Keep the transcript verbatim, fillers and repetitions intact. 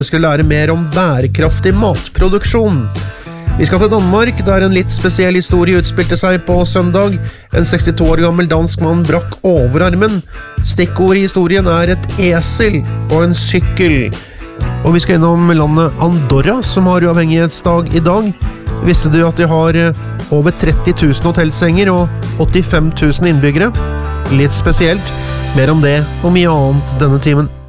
Vi skal lære mer om bærekraftig matproduksjon. Vi skal til Danmark, der en litt spesiell historie utspilte seg på søndag. En sekstito år gammel dansk mann brakk overarmen. Stikkord i historien er et esel og en sykkel. Og vi skal innom landet Andorra, som har uavhengighetsdag i dag. Visste du at de har over tretti tusen hotellsenger og åttifem tusen innbyggere? Litt spesielt. Mer om det og mye annet denne timen.